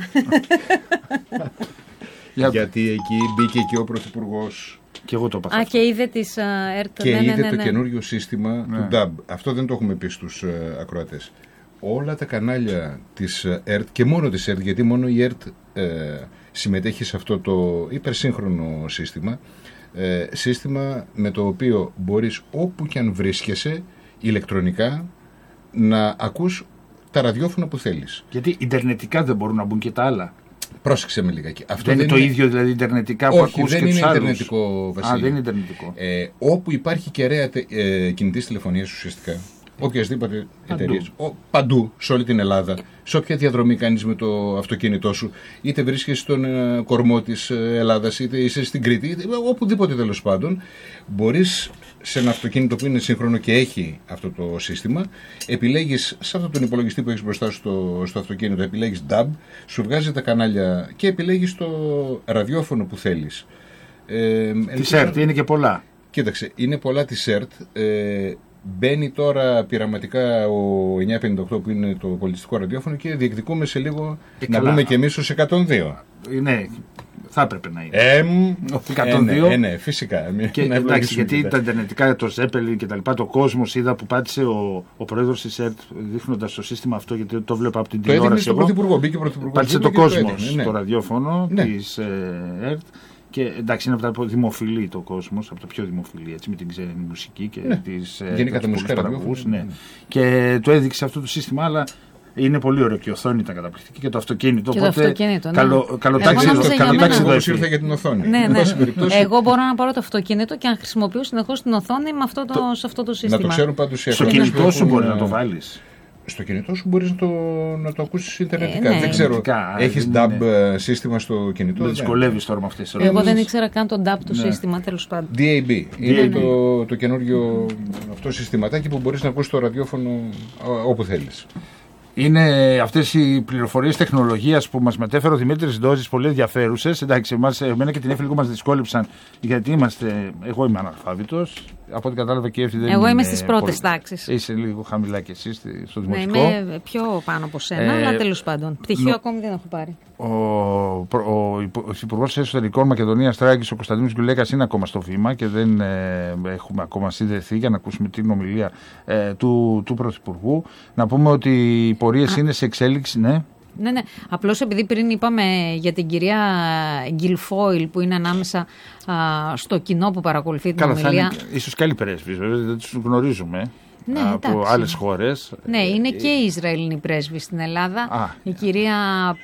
Γιατί εκεί μπήκε και ο Πρωθυπουργός. Και εγώ το είπα. Α, και είδε τις uh, ΕΡΤ. Και ναι, είδε ναι, ναι, το ναι. καινούριο σύστημα ναι. του νταμπ. Αυτό δεν το έχουμε πει στους uh, ακροατές. Όλα τα κανάλια της ΕΡΤ και μόνο της ΕΡΤ, γιατί μόνο η ΕΡΤ ε, συμμετέχει σε αυτό το υπερσύγχρονο σύστημα, ε, σύστημα με το οποίο μπορείς όπου και αν βρίσκεσαι ηλεκτρονικά να ακούς τα ραδιόφωνα που θέλεις. Γιατί ιντερνετικά δεν μπορούν να μπουν και τα άλλα. Πρόσεξε με λιγάκι. Αυτό δεν, δεν είναι το ίδιο δηλαδή ιντερνετικά που όχι, ακούς δεν και είναι τους άλλους? ιντερνετικό, Βασίλη. Α, δεν είναι ιντερνετικό. Ε, όπου υπάρχει κεραία ε, κινητής τηλεφωνίας ουσιαστικά, οποιασδήποτε εταιρείες, παντού, σε όλη την Ελλάδα, σε όποια διαδρομή κάνεις με το αυτοκίνητό σου, είτε βρίσκεσαι στον ε, κορμό της ε, Ελλάδας, είτε είσαι στην Κρήτη, είτε οπουδήποτε τέλος πάντων, μπορείς σε ένα αυτοκίνητο που είναι σύγχρονο και έχει αυτό το σύστημα, επιλέγεις σε αυτόν τον υπολογιστή που έχεις μπροστά στο, στο αυτοκίνητο, επιλέγεις νταμπ, σου βγάζει τα κανάλια και επιλέγεις το ραδιόφωνο που θέλεις. Ε, τη ΕΡΤ είναι και πολλά. Κοίταξε, είναι πολλά τη ΕΡΤ. Ε, μπαίνει τώρα πειραματικά ο εννιακόσια πενήντα οκτώ που είναι το πολιτιστικό ραδιόφωνο και διεκδικούμε σε λίγο ε, να μπούμε και εμείς στους εκατόν δύο. Ναι, θα έπρεπε να είναι. Ε, εκατόν δύο. Ε, ναι, ε, ναι, φυσικά. Και, εντάξει, γιατί τα ιντερνετικά, το Zeppelin και τα λοιπά, το Κόσμος είδα που πάτησε ο, ο πρόεδρος της ΕΡΤ δείχνοντας το σύστημα αυτό, γιατί το βλέπω από την το τηλεόραση. Το Πρωθυπουργό, μπήκε ο Πρωθυπουργός. Πάτησε το Κόσμος, το, ναι. το ραδιόφωνο ναι. της ε, ΕΡΤ. Και εντάξει, είναι από τα δημοφιλή το Κόσμος, από τα πιο δημοφιλή, έτσι, με την ξένη μουσική και ναι. τις μουσικά παραγωγούς. Ναι. Ναι. Και το έδειξε αυτό το σύστημα, αλλά είναι πολύ ωραίο και η οθόνη ήταν καταπληκτική και το αυτοκίνητο. Και οπότε, το αυτοκίνητο, ναι. Καλο, καλοτάξι εδώ ήρθα για την οθόνη. Ναι, ναι. Εγώ μπορώ να πάρω το αυτοκίνητο και να χρησιμοποιώ συνεχώς την οθόνη με αυτό το, το, σε αυτό το σύστημα. Να το ξέρουν πάντως οι στο κινητό σου μπορεί να το βάλεις. Στο κινητό σου μπορείς να το, να το ακούσεις ιντερνετικά. Ε, ναι. Δεν ξέρω, Ιντερνετικά, έχεις είναι... ντάμπ σύστημα στο κινητό? Με δυσκολεύεις τώρα με αυτές τις ερωτήσεις. Εγώ δεν ήξερα καν το ντάμπ του Ναι. σύστημα, τέλος πάντων. ντι έι μπι είναι ντι έι μπι. το, το καινούριο αυτό συστηματάκι που μπορείς να ακούσεις το ραδιόφωνο όπου θέλεις. Είναι αυτές οι πληροφορίες τεχνολογίας που μας μετέφερε ο Δημήτρης Ντόζης, πολύ ενδιαφέρουσες. Εντάξει, εμάς, εμένα και την Εύη λίγο μας δυσκόλεψαν, γιατί είμαστε, εγώ είμαι αναλφάβητος. Από ό,τι κατάλαβα και η Εύη δεν Εγώ είναι. είμαι στις πρώτες πολύ... τάξεις. Είσαι λίγο χαμηλά κι εσύ στο Ναι, δημοτικό. είμαι πιο πάνω από σένα, Ε, αλλά τέλος πάντων. Πτυχίο νο- ακόμη δεν έχω πάρει. Ο, ο, ο Υπουργός Εσωτερικών Μακεδονίας Τράκης, ο Κωνσταντίνος Γκουλέκας, είναι ακόμα στο βήμα και δεν ε, έχουμε ακόμα συνδεθεί για να ακούσουμε την ομιλία ε, του, του Πρωθυπουργού. Να πούμε ότι οι πορείες είναι σε εξέλιξη, ναι. Ναι, ναι. Απλώς επειδή πριν είπαμε για την κυρία Γκιλφόιλ που είναι ανάμεσα α, στο κοινό που παρακολουθεί την Καλά, θα ομιλία. είναι ίσως και άλλοι πρέσβεις, βέβαια, δεν τους γνωρίζουμε Ναι, από εντάξει. άλλες χώρες. Ναι, είναι και η Ισραηλινή πρέσβη στην Ελλάδα, Α. η κυρία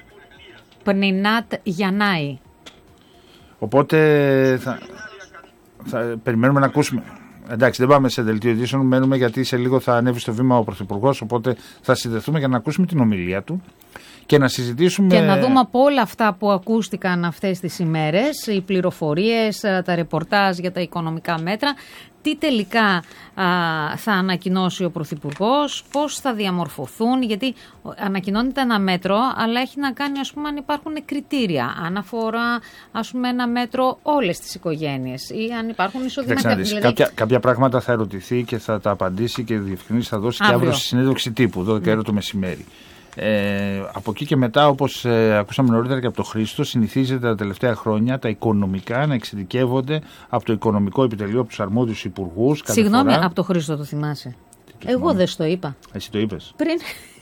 Πνινάτ Γιαννάη. Οπότε θα, θα περιμένουμε να ακούσουμε. Εντάξει, δεν πάμε σε δελτίο ειδήσεων, μένουμε γιατί σε λίγο θα ανέβει στο βήμα ο Πρωθυπουργός, οπότε θα συνδεθούμε για να ακούσουμε την ομιλία του και να συζητήσουμε. Και να δούμε από όλα αυτά που ακούστηκαν αυτές τις ημέρες, οι πληροφορίες, τα ρεπορτάζ για τα οικονομικά μέτρα, τι τελικά α, θα ανακοινώσει ο Πρωθυπουργός, πώς θα διαμορφωθούν, γιατί ανακοινώνεται ένα μέτρο, αλλά έχει να κάνει, ας πούμε, αν υπάρχουν κριτήρια, αν αφορά, ας πούμε, ένα μέτρο όλες τις οικογένειες ή αν υπάρχουν εισοδηματικά. Δηλαδή... Κάποια, κάποια πράγματα θα ερωτηθεί και θα τα απαντήσει και διευκρινίσει θα δώσει αύριο. και αύριο στη συνέντευξη τύπου, δώδεκα ώρα το μεσημέρι. Ε, από εκεί και μετά, όπως ε, ακούσαμε νωρίτερα και από τον Χρήστο, συνηθίζεται τα τελευταία χρόνια τα οικονομικά να εξειδικεύονται από το οικονομικό επιτελείο, από τους αρμόδιους υπουργούς. Συγγνώμη, φορά... από τον Χρήστο το θυμάσαι. το Εγώ θυμάμαι. δεν στο είπα. Εσύ το είπες. Πριν.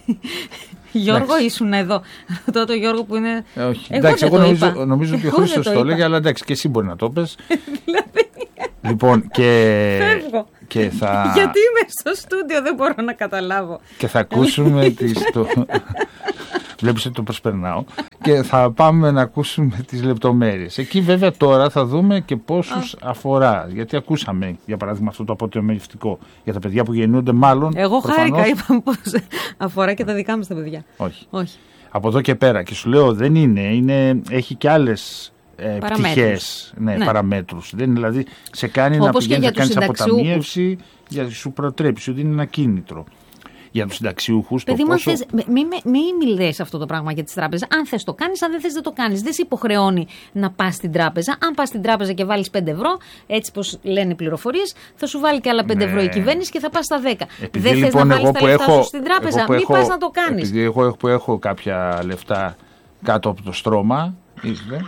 Γιώργο, ήσουν εδώ. Ρωτώ το Γιώργο που είναι. Ε, όχι. Εγώ Εντάξει, δεν εγώ το νομίζω, είπα. νομίζω ότι ο Εγώ δεν Χρήστος το το είπα. έλεγε, αλλά εντάξει, και εσύ μπορεί να το πες. Λοιπόν, και, Φεύγω. και θα. Γιατί είμαι στο στούντιο, δεν μπορώ να καταλάβω. Και θα ακούσουμε τις. Το... Βλέπεις ότι το προσπερνάω. Και θα πάμε να ακούσουμε τις λεπτομέρειες. Εκεί βέβαια τώρα θα δούμε και πόσους αφορά. Γιατί ακούσαμε, για παράδειγμα, αυτό το αποτεμευτικό για τα παιδιά που γεννούνται, μάλλον. Εγώ προφανώς... χάρηκα, είπαμε πως αφορά και τα δικά μας τα παιδιά. Όχι. Όχι. Από εδώ και πέρα. Και σου λέω, δεν είναι. είναι έχει και άλλες ε, πτυχές, ναι, Ναι. παραμέτρους. Δεν είναι, δηλαδή, σε κάνει Όπως να και πηγαίνεις για να κάνεις τους συνταξιούχους. αποταμίευση, για σου προτρέπει, σου δίνει ένα κίνητρο. Για τους συνταξιούχους, το Παιδί μου, πόσο... θες, μην μη, μη μιλές αυτό το πράγμα για τις τράπεζες. Αν θες το κάνεις, αν δεν θες δεν το κάνεις. Δεν σε υποχρεώνει να πας στην τράπεζα. Αν πας στην τράπεζα και βάλεις πέντε ευρώ, έτσι πως λένε οι πληροφορίες, θα σου βάλει και άλλα πέντε Ναι. ευρώ η κυβέρνηση και θα πας στα δέκα. Επειδή, δεν θες λοιπόν, να βάλεις εγώ τα που λεφτά έχω, σου στην τράπεζα, εγώ που μην έχω, πας να το κάνεις. Επειδή εγώ που έχω κάποια λεφτά κάτω από το στρώμα, είστε,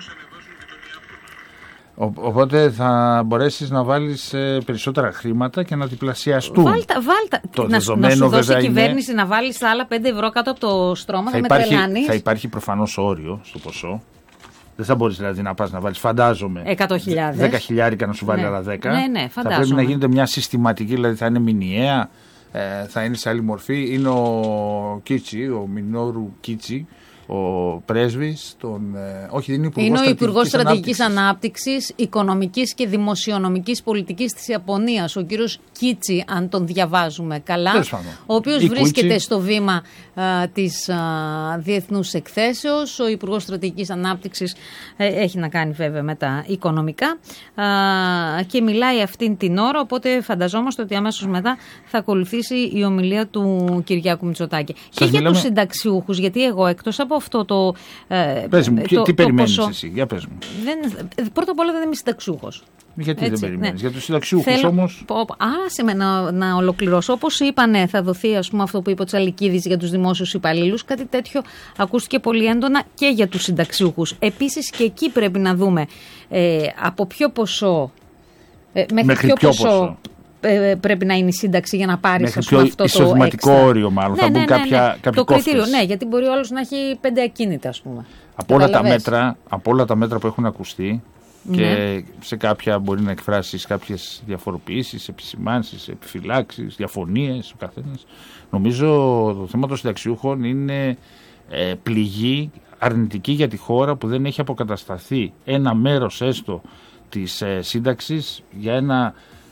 ο- οπότε θα μπορέσεις να βάλεις ε, περισσότερα χρήματα και να διπλασιαστούν. Βάλτα, βάλτα. Το να, σου- να δεδομένο σου δώσει η βέβαια είναι- κυβέρνηση να βάλεις τα άλλα πέντε ευρώ κάτω από το στρώμα, θα, θα με υπάρχει, τρελάνεις. θα υπάρχει προφανώς όριο στο ποσό. Δεν θα μπορείς δηλαδή να πας να βάλεις, φαντάζομαι, εκατό χιλιάδες. δέκα χιλιάρικα να σου βάλει Ναι. άλλα δέκα. Ναι, ναι, θα φαντάζομαι. πρέπει να γίνεται μια συστηματική, δηλαδή θα είναι μηνιαία, ε, θα είναι σε άλλη μορφή. Είναι ο Κίτσι, ο Μινόρου Κίτσι, ο πρέσβης, τον, ε, όχι δεν είναι υπουργός Είναι ο Υπουργός Στρατηγικής Στρατηγικής Ανάπτυξης, Οικονομικής και Δημοσιονομικής Πολιτικής της Ιαπωνίας, ο κύριος Κίτσι, αν τον διαβάζουμε καλά, Τέλος πάντων. ο οποίος Ή βρίσκεται Κούτσι. στο βήμα α, της α, Διεθνούς Εκθέσεως. Ο Υπουργός Στρατηγικής Ανάπτυξης ε, έχει να κάνει βέβαια με τα οικονομικά α, και μιλάει αυτήν την ώρα, οπότε φανταζόμαστε ότι αμέσως μετά θα ακολουθήσει η ομιλία του Κυριάκου Μητσοτάκη. Και για μιλάμε- τους συνταξιούχους, γιατί εγώ εκτός από αυτό το, ε, Πες μου, το, τι, τι το περιμένεις ποσό, εσύ, για πες μου. δεν, πρώτα απ' όλα δεν είμαι συνταξιούχος. Γιατί Έτσι, δεν περιμένεις, ναι. για τους συνταξιούχους Θέλω- όμως. πω- πω- Άσε με να, να ολοκληρώσω. Όπως είπανε, θα δοθεί, ας πούμε, αυτό που είπε ο Τσαλικίδης για τους δημόσιους υπαλλήλους. Κάτι τέτοιο ακούστηκε πολύ έντονα και για τους συνταξιούχους. Επίσης και εκεί πρέπει να δούμε ε, από ποιο ποσό, ε, μέχρι, Μέχρι ποιο, ποιο ποσό, ποσό. ε, πρέπει να είναι η σύνταξη για να πάρεις, Μέχρι ας πούμε, ποιο αυτό εισοδηματικό το έξτρα. όριο μάλλον, θα μπουν κάποια- κάποιοι Το κριτήριο, κόφτες. ναι, γιατί μπορεί ο άλλος να έχει πέντε ακίνητα, ας πούμε. Από όλα, τα Καταλαβες. μέτρα, από όλα τα μέτρα που έχουν ακουστεί και Ναι. σε κάποια μπορεί να εκφράσεις κάποιες διαφοροποιήσεις, επισημάνσεις, επιφυλάξεις, διαφωνίες ο καθένας. Νομίζω το θέμα των συνταξιούχων είναι ε, πληγή αρνητική για τη χώρα που δεν έχει αποκατασταθεί ένα μέρος έστω της ε, σύνταξης για ένα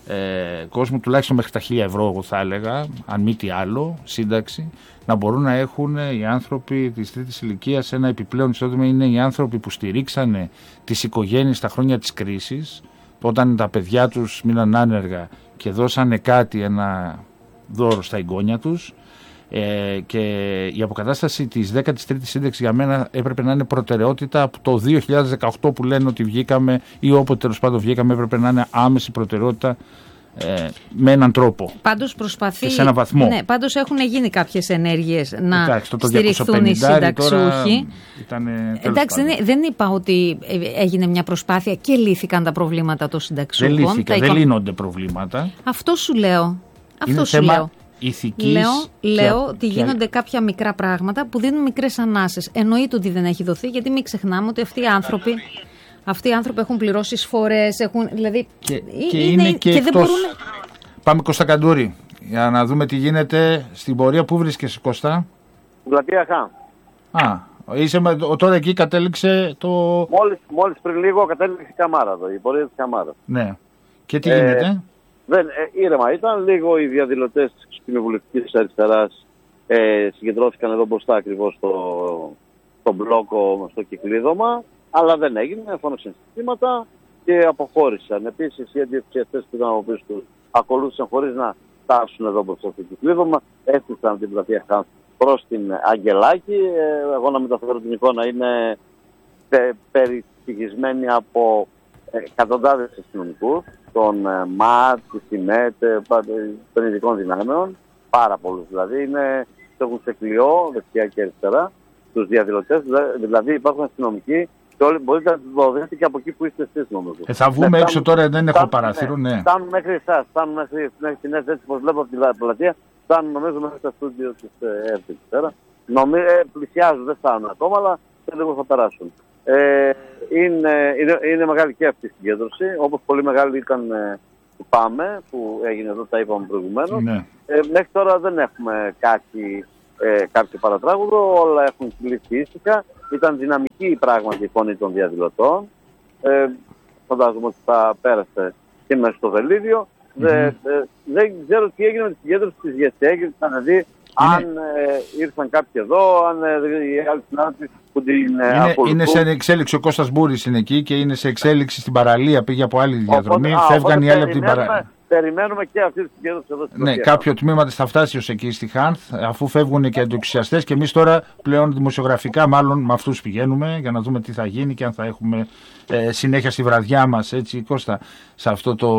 ε, κόσμου, τουλάχιστον μέχρι τα χίλια ευρώ, εγώ θα έλεγα, αν μη τι άλλο, σύνταξη, να μπορούν να έχουν οι άνθρωποι της τρίτης ηλικίας ένα επιπλέον εισόδημα. Είναι οι άνθρωποι που στηρίξανε τις οικογένειες στα χρόνια της κρίσης, όταν τα παιδιά τους μείναν άνεργα και δώσανε κάτι, ένα δώρο στα εγγόνια τους. Ε, και η αποκατάσταση της δέκατης τρίτης σύνταξης για μένα έπρεπε να είναι προτεραιότητα από το δύο χιλιάδες δεκαοκτώ που λένε ότι βγήκαμε, ή όποτε τέλος πάντων βγήκαμε, έπρεπε να είναι άμεση προτεραιότητα ε, με έναν τρόπο. Πάντως προσπαθεί. Σε έναν βαθμό. Ναι, πάντως έχουν γίνει κάποιες ενέργειες να Εντάξει, το το στηριχθούν οι συνταξιούχοι. Εντάξει, δεν, δεν είπα ότι έγινε μια προσπάθεια και λύθηκαν τα προβλήματα των συνταξιούχων. Δεν λύθηκαν, δεν λύνονται προβλήματα. Αυτό σου λέω. Αυτό είναι σου θέμα λέω. Ηθικής λέω λέω και... ότι γίνονται και... κάποια μικρά πράγματα που δίνουν μικρές ανάσες. Εννοείται ότι δεν έχει δοθεί, γιατί μην ξεχνάμε ότι αυτοί οι άνθρωποι, αυτοί οι άνθρωποι έχουν πληρώσει εισφορές, έχουν, δηλαδή, και, και, είναι, είναι και, και δεν μπορούν... Πάμε Κώστα Καντούρη, για να δούμε τι γίνεται στην πορεία. Πού βρίσκεσαι, Κώστα? Πλατεία Χ. Α, είσαι με, τώρα εκεί κατέληξε το... Μόλις, μόλις πριν λίγο κατέληξε η Καμάρα εδώ, η πορεία της Καμάρας. Ναι. Και τι ε... γίνεται? Δεν, ε, ήρεμα ήταν. Λίγο οι διαδηλωτές της κοινοβουλευτικής αριστεράς ε, συγκεντρώθηκαν εδώ μπροστά ακριβώς στο, στο μπλόκο, στο κυκλίδωμα, αλλά δεν έγινε, φώναξαν συστήματα και αποχώρησαν. Επίσης οι αντιεξιαστές που ήταν από πίσω τους ακολούθησαν χωρίς να φτάσουν εδώ μπροστά στο κυκλίδωμα, έφτασαν την πλατεία Χάνθ προς την Αγγελάκη. Ε, εγώ να μεταφέρω την εικόνα, είναι πε, περιστοιχισμένη από ε, εκατοντάδες αστυνομικούς, των ΜΑΤ, της ΣΥΜΕΤ, των ειδικών δυνάμεων, πάρα πολλούς δηλαδή, είναι, έχουν σε κλειό, δεξιά και αριστερά, τους διαδηλωτές, δηλαδή υπάρχουν αστυνομικοί και όλοι μπορείτε να το δείτε και από εκεί που είστε εσείς, νομίζω. Ε, θα βγούμε ναι, έξω τώρα, δεν έχω παράθυρο, ναι. Φτάνουν μέχρι εσάς, φτάνουν μέχρι, μέχρι την έτσι όπως βλέπω από την πλατεία, φτάνουν νομίζω μέχρι τα στούντιο της ΕΡΤ εκεί πέρα. Νομίζω, ε, πλησιάζουν, δεν φτάνουν ακόμα, αλλά σε λίγο θα περάσουν. Ε, είναι, είναι, είναι μεγάλη και αυτή η συγκέντρωση, όπως πολύ μεγάλη ήταν ε, που πάμε, που έγινε εδώ, τα είπαμε προηγουμένως. Ναι. Ε, μέχρι τώρα δεν έχουμε κάτι, ε, κάποιο παρατράγουδο, όλα έχουν κυλήσει ήσυχα. Ήταν δυναμική πράγματι η φωνή των διαδηλωτών. Ε, φαντάζομαι ότι θα πέρασε και μέσα στο Βελίδιο. Mm-hmm. Ε, ε, δεν ξέρω τι έγινε με τη συγκέντρωση της ΓΕΣΕ, δηλαδή αν ε, ήρθαν κάποιοι εδώ, αν ε, οι άλλοι συνάδελφοι που την ε, είναι, είναι σε εξέλιξη, ο Κώστας Μπούρης είναι εκεί και είναι σε εξέλιξη στην παραλία, πήγε από άλλη διαδρομή, οπότε, φεύγαν οι άλλοι από την παραλία. Περιμένουμε και αυτή τη συγκέντρωση εδώ στην Ναι, Ρωσία. Κάποιο τμήμα της θα φτάσει ως εκεί στη Χάνθ, αφού φεύγουν και εντοξιαστές, και εμείς τώρα πλέον δημοσιογραφικά μάλλον με αυτούς πηγαίνουμε για να δούμε τι θα γίνει και αν θα έχουμε ε, συνέχεια στη βραδιά μας, έτσι Κώστα, σε αυτό το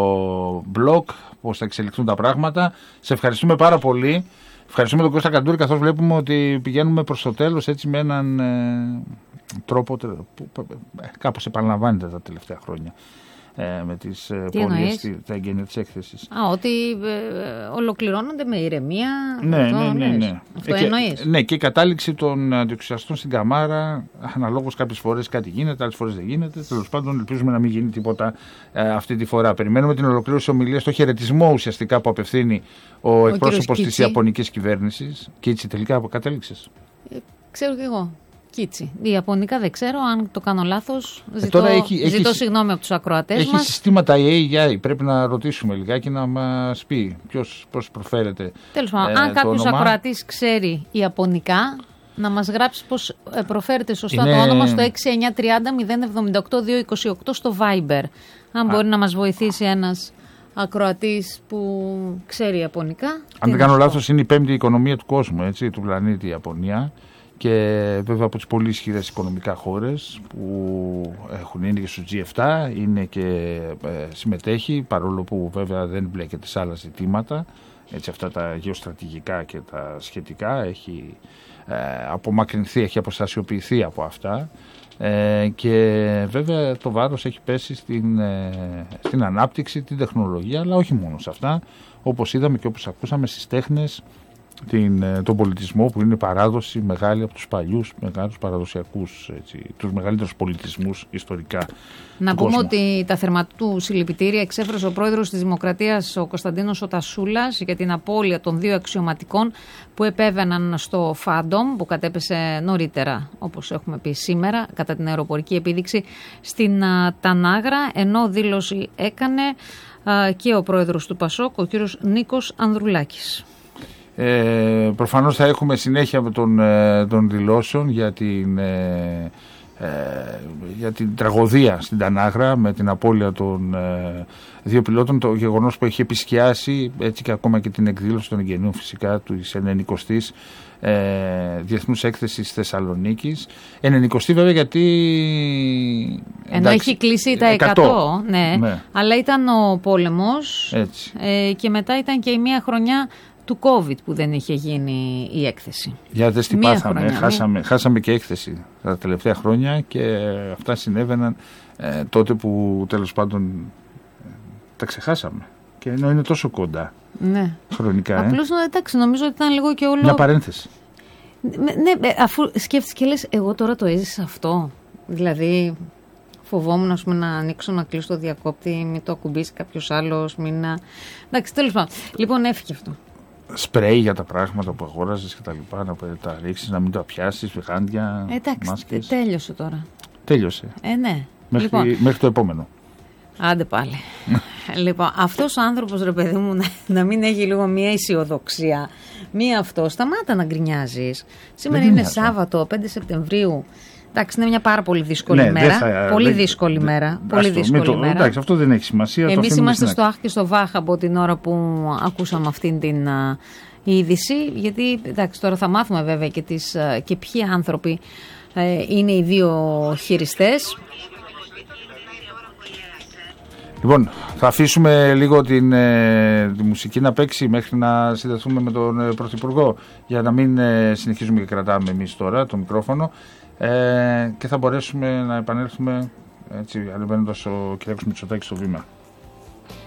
blog, πώς θα εξελιχθούν τα πράγματα. Σε ευχαριστούμε πάρα πολύ. Ευχαριστούμε τον Κώστα Καντούρη, καθώς βλέπουμε ότι πηγαίνουμε προς το τέλος έτσι με έναν ε, τρόπο που ε, κάπως επαναλαμβάνεται τα τελευταία χρόνια. Ε, με τις ε, πορείες, τα εγγένεια της έκθεσης. Α, ότι ε, ολοκληρώνονται με ηρεμία. Ναι, αυτό, ναι, ναι, ναι. Αυτό ε, εννοείς. Ναι, και η κατάληξη των αντιοξυαστών στην Καμάρα, αναλόγως κάποιες φορές κάτι γίνεται, άλλες φορές δεν γίνεται. Τέλος πάντων, ελπίζουμε να μην γίνει τίποτα ε, αυτή τη φορά. Περιμένουμε την ολοκλήρωση ομιλίας, το χαιρετισμό ουσιαστικά που απευθύνει ο, ο εκπρόσωπος της Ιαπωνικής κυβέρνησης. Κίτσι, τελικά κατέληξες. Ε, ξέρω και εγώ. Κίτσι. Η Ιαπωνικά δεν ξέρω, αν το κάνω λάθος. Ζητώ, ε, έχει, ζητώ έχει, συγγνώμη από τους ακροατές έχει μας. Έχει συστήματα ι έι άι, πρέπει να ρωτήσουμε λιγάκι να μας πει ποιος, πώς προφέρεται. Τέλος πάντων, ε, αν κάποιος όνομα. ακροατής ξέρει Ιαπωνικά, να μας γράψει πώς προφέρεται σωστά Είναι... το όνομα στο έξι εννιά τριάντα μηδέν εβδομήντα οκτώ δύο είκοσι οκτώ στο Viber. Αν Α. μπορεί να μας βοηθήσει ένας ακροατής που ξέρει Ιαπωνικά. Αν δεν κάνω λάθος, είναι η πέμπτη οικονομία του κόσμου, έτσι, του πλανήτη η Ιαπωνία. Και βέβαια από τις πολύ ισχυρές οικονομικά χώρες που έχουν, είναι και στο τζι επτά, είναι και ε, συμμετέχει, παρόλο που βέβαια δεν μπλέκεται σε άλλα ζητήματα, έτσι, αυτά τα γεωστρατηγικά και τα σχετικά, έχει ε, απομακρυνθεί, έχει αποστασιοποιηθεί από αυτά ε, και βέβαια το βάρος έχει πέσει στην, ε, στην ανάπτυξη, την τεχνολογία, αλλά όχι μόνο σε αυτά, όπως είδαμε και όπως ακούσαμε στις τέχνες, την, τον πολιτισμό που είναι παράδοση μεγάλη από τους παλιούς μεγάλους παραδοσιακούς, έτσι, τους μεγαλύτερους πολιτισμούς ιστορικά. Να πούμε κόσμου. ότι τα θερμά του συλληπιτήρια εξέφρασε ο πρόεδρος της Δημοκρατίας, ο Κωνσταντίνος Οτασούλας, για την απώλεια των δύο αξιωματικών που επέβαιναν στο Φάντομ, που κατέπεσε νωρίτερα, όπως έχουμε πει σήμερα, κατά την αεροπορική επίδειξη στην α, Τανάγρα, ενώ δήλωση έκανε α, και ο πρόεδρος του Πασόκ, ο κύριος Νίκος Ανδρουλάκης. Ε, προφανώς θα έχουμε συνέχεια των, των δηλώσεων για την, ε, ε, για την τραγωδία στην Τανάγρα με την απώλεια των ε, δύο πιλότων, το γεγονός που έχει επισκιάσει έτσι και ακόμα και την εκδήλωση των εγγενείων φυσικά του ενενηκοστής ε, Διεθνούς Έκθεσης Θεσσαλονίκης. ενενηκοστή βέβαια γιατί... Ενώ εντάξει, έχει κλείσει τα εκατό, εκατό ναι, ναι, αλλά ήταν ο πόλεμος ε, και μετά ήταν και η μία χρονιά του COVID που δεν είχε γίνει η έκθεση. Για δες τι πάθαμε, χρονιά, χάσαμε, μία... χάσαμε και έκθεση τα τελευταία χρόνια και αυτά συνέβαιναν ε, τότε που τέλος πάντων ε, τα ξεχάσαμε. Και ενώ είναι τόσο κοντά ναι. χρονικά. Απλώς ε. εντάξει, νομίζω ότι ήταν λίγο και όλο... Μια παρένθεση. Ναι, αφού σκέφτεσαι και λες, εγώ τώρα το έζησα αυτό. Δηλαδή... Φοβόμουν ας πούμε, να ανοίξω, να κλείσω το διακόπτη, μην το ακουμπήσει κάποιος άλλος, μην να... Εντάξει, τέλος πάντων. Λοιπόν, έφυγε αυτό. Σπρέι για τα πράγματα που αγόραζες και τα λοιπά, να τα ρίξεις, να μην τα πιάσεις, γάντια, εντάξει, μάσκες. Τέλειωσε τώρα. Τέλειωσε. Ε, ναι. Μέχρι, λοιπόν, μέχρι το επόμενο. Άντε πάλι. Λοιπόν, αυτός ο άνθρωπος, ρε παιδί μου, να, να μην έχει λίγο μια αισιοδοξία, μία αυτό, σταμάτα να γκρινιάζεις. Σήμερα είναι Σάββατο, πέντε Σεπτεμβρίου. Εντάξει, είναι μια πάρα πολύ δύσκολη ναι, μέρα. Θα, πολύ δε, δύσκολη δε, μέρα. Δε, πολύ δύσκολη το, μέρα. Εντάξει, αυτό δεν έχει σημασία. Εμείς είμαστε στο άχ και στο βάχ από την ώρα που ακούσαμε αυτήν την uh, είδηση. Γιατί εντάξει, τώρα θα μάθουμε βέβαια και, τις, uh, και ποιοι άνθρωποι uh, είναι οι δύο χειριστές. Λοιπόν, θα αφήσουμε λίγο την, ε, τη μουσική να παίξει μέχρι να συνδεθούμε με τον ε, Πρωθυπουργό, για να μην ε, συνεχίζουμε και κρατάμε εμείς τώρα το μικρόφωνο. Ε, και θα μπορέσουμε να επανέλθουμε έτσι, ανεβαίνοντας ο κ. Μητσοτάκης στο βήμα.